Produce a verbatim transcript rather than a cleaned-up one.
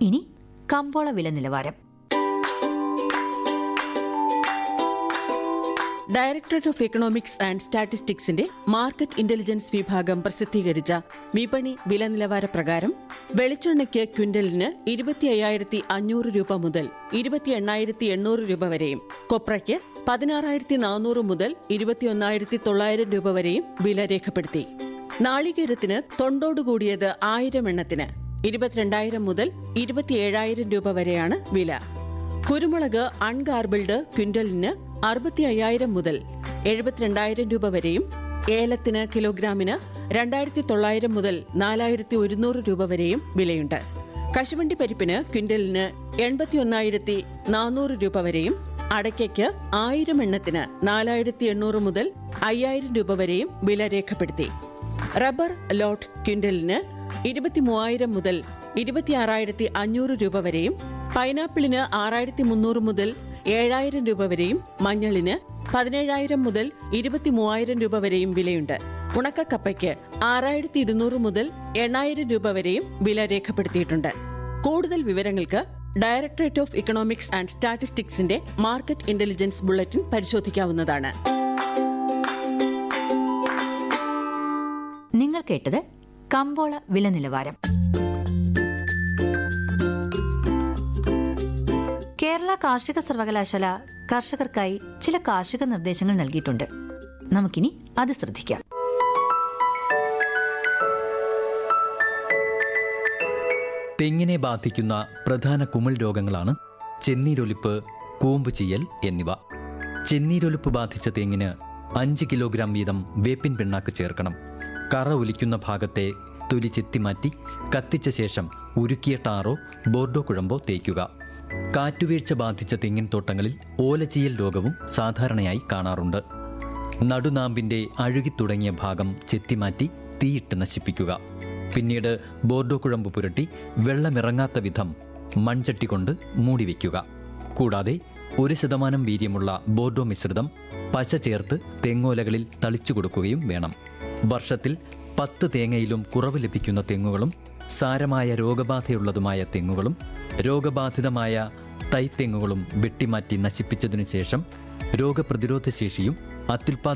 ഇനി കമ്പോള വില നിലവാരം. Directorate of economics and സ്റ്റാറ്റിസ്റ്റിക്സിന്റെ market intelligence വിഭാഗം പ്രസിദ്ധീകരിച്ച വിപണി വില നിലവാര പ്രകാരം വെളിച്ചെണ്ണയ്ക്ക് ക്വിന്റലിന് ഇരുപത്തി അയ്യായിരത്തി അഞ്ഞൂറ് രൂപ മുതൽ ഇരുപത്തി എണ്ണായിരത്തി എണ്ണൂറ് രൂപ വരെയും, കൊപ്രയ്ക്ക് പതിനാറായിരത്തി നാനൂറ് മുതൽ ഇരുപത്തിയൊന്നായിരത്തി തൊള്ളായിരം രൂപ വരെയും വില രേഖപ്പെടുത്തി. നാളികേരത്തിന് തൊണ്ടോടുകൂടിയത് ആയിരം എണ്ണത്തിന് ഇരുപത്തിരണ്ടായിരം മുതൽ ഇരുപത്തിയേഴായിരം രൂപ വരെയാണ് വില. കുരുമുളക് അൺഗാർബിൾഡ് ക്വിന്റലിന് അറുപത്തി അയ്യായിരം മുതൽ എഴുപത്തിരണ്ടായിരം രൂപ വരെയും, ഏലത്തിന് കിലോഗ്രാമിന് രണ്ടായിരത്തി തൊള്ളായിരം മുതൽ നാലായിരത്തി ഒരുന്നൂറ് രൂപ വരെയും വിലയുണ്ട്. കശുവണ്ടി പരിപ്പിന് ക്വിന്റലിന് എൺപത്തിയൊന്നായിരത്തി നാനൂറ് രൂപ വരെയും, അടയ്ക്കയ്ക്ക് ആയിരം എണ്ണത്തിന് നാലായിരത്തി എണ്ണൂറ് മുതൽ അയ്യായിരം രൂപ വരെയും വില രേഖപ്പെടുത്തി. റബ്ബർ ലോട്ട് ക്വിന്റലിന് ഇരുപത്തി മൂവായിരം മുതൽ ഇരുപത്തിയാറായിരത്തി അഞ്ഞൂറ് രൂപ വരെയും, പൈനാപ്പിളിന് ആറായിരത്തി മുന്നൂറ് മുതൽ ഏഴായിരം രൂപ വരെയും, മഞ്ഞളിന് പതിനേഴായിരം മുതൽ ഇരുപത്തി മൂവായിരം രൂപ വരെയും വിലയുണ്ട്. ഉണക്കക്കപ്പയ്ക്ക് ആറായിരത്തി ഇരുന്നൂറ് മുതൽ എണ്ണായിരം രൂപ വരെയും വില രേഖപ്പെടുത്തിയിട്ടുണ്ട്. കൂടുതൽ വിവരങ്ങൾക്ക് directorate of economics and സ്റ്റാറ്റിസ്റ്റിക്സിന്റെ market intelligence bulletin പരിശോധിക്കാവുന്നതാണ്. നിങ്ങൾ കേട്ടത് കമ്പോള വില നിലവാരം. കേരള കാർഷിക സർവകലാശാല കർഷകർക്കായി ചില കാർഷിക നിർദ്ദേശങ്ങൾ നൽകിയിട്ടുണ്ട്. നമുക്കിനി അത് ശ്രദ്ധിക്കാം. തെങ്ങിനെ ബാധിക്കുന്ന പ്രധാന കുമിൾ രോഗങ്ങളാണ് ചെന്നീരൊലിപ്പ്, കൂമ്പ് ചീയൽ എന്നിവ. ചെന്നീരൊലിപ്പ് ബാധിച്ച തെങ്ങിന് അഞ്ച് കിലോഗ്രാം വീതം വേപ്പിൻ പിണ്ണാക്ക് ചേർക്കണം. കറ ഒലിക്കുന്ന ഭാഗത്തെ തൊലി ചെത്തിമാറ്റി കത്തിച്ച ശേഷം ഉരുക്കിയ ടാറോ ബോർഡോ കുഴമ്പോ തേക്കുക. കാറ്റുവീഴ്ച ബാധിച്ച തെങ്ങിൻ തോട്ടങ്ങളിൽ ഓലചീയൽ രോഗവും സാധാരണയായി കാണാറുണ്ട്. നടുനാമ്പിന്റെ അഴുകിത്തുടങ്ങിയ ഭാഗം ചെത്തിമാറ്റി തീയിട്ട് നശിപ്പിക്കുക. പിന്നീട് ബോർഡോ കുഴമ്പ് പുരട്ടി വെള്ളമിറങ്ങാത്ത വിധം മൺചട്ടി കൊണ്ട് മൂടിവെക്കുക. കൂടാതെ ഒരു ശതമാനം വീര്യമുള്ള ബോർഡോ മിശ്രിതം പശ ചേർത്ത് തെങ്ങോലകളിൽ തളിച്ചു കൊടുക്കുകയും വേണം. വർഷത്തിൽ പത്ത് തേങ്ങയിലും കുറവ് ലഭിക്കുന്ന തെങ്ങുകളും സാരമായ രോഗബാധയുള്ളതുമായ തെങ്ങുകളും രോഗബാധിതമായ തൈത്തെങ്ങുകളും വെട്ടിമാറ്റി നശിപ്പിച്ചതിനു ശേഷം രോഗപ്രതിരോധ ശേഷിയും അത്യുൽപാദ